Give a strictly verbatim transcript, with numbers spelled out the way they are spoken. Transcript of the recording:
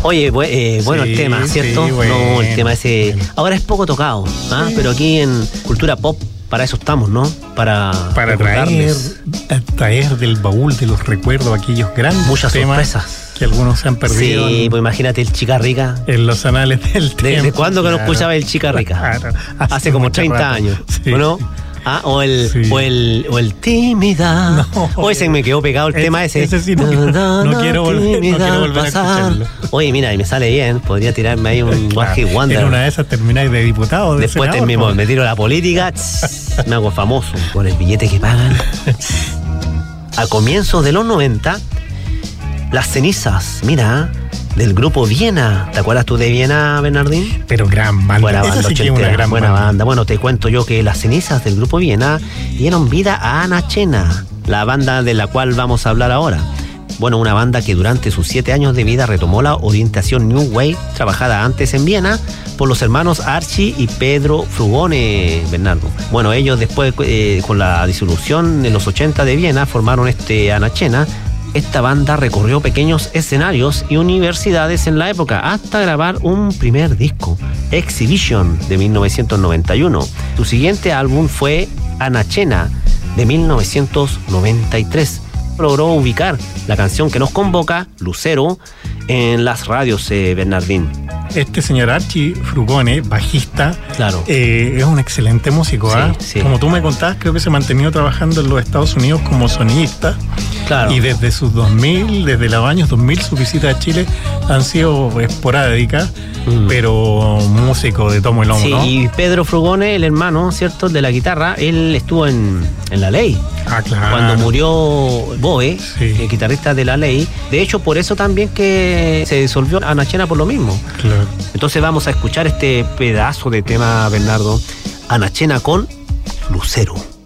Oye, bu- eh, bueno Sí, el tema, ¿cierto? sí, bueno, no, el tema ese. bueno. Ahora es poco tocado, ¿ah? Sí. Pero aquí en Cultura Pop, para eso estamos, ¿no? Para, Para traer, recordarles traer del baúl de los recuerdos aquellos grandes muchas temas sorpresas. que algunos se han perdido Sí, en, pues imagínate el Chica Rica. en los anales del ¿De, tiempo. de cuándo que no Claro. escuchaba el Chica Rica? Claro, Hace como mucho treinta rato. años, Sí, ¿o no? sí. Ah, o el, Sí. o el, o el tímida. No. Oye, se me quedó pegado el Ese- tema ese. ese sí no- no quiero volver- no Tímida quiero volver a pasar. escucharlo. Oye, mira, y me sale bien. Podría tirarme ahí un One Hit En Wonder. una de esas termináis de diputado. De Después te, senador, me, po. me tiro a la política, tss, me hago famoso por el billete que pagan. A comienzos de los noventa, las cenizas, mira, del grupo Viena. ¿Te acuerdas tú de Viena, Bernardín? Pero gran banda. Buena Esa banda, sí que es una ochentera, gran buena banda. banda. Bueno, te cuento yo que las cenizas del grupo Viena dieron vida a Ana Chena, la banda de la cual vamos a hablar ahora. Bueno, una banda que durante sus siete años de vida retomó la orientación New Wave, trabajada antes en Viena por los hermanos Archie y Pedro Frugone, Bernardo. Bueno, ellos después, eh, con la disolución en los ochenta de Viena, formaron este Ana Chena. Esta banda recorrió pequeños escenarios y universidades en la época hasta grabar un primer disco, Exhibition, de mil novecientos noventa y uno. Su siguiente álbum fue Ana Chena, de mil novecientos noventa y tres. Logró ubicar la canción que nos convoca, Lucero, en las radios, eh, Bernardín. Este señor Archie Frugone, bajista, Claro. eh, es un excelente músico. Sí, ¿ah? sí. Como tú me contabas, creo que se ha mantenido trabajando en los Estados Unidos como sonidista. Claro. Y desde sus dos mil, desde los años dos mil, sus visitas a Chile han sido esporádicas, Mm. pero músico de tomo y lomo, Sí, ¿no? y Pedro Frugone, el hermano, ¿cierto?, de la guitarra, él estuvo en, en La Ley. Ah, claro. Cuando murió Boe, Sí. el guitarrista de La Ley. De hecho, por eso también que se disolvió Ana Chena por lo mismo. Claro. Entonces vamos a escuchar este pedazo de tema, Bernardo. Ana Chena con Lucero.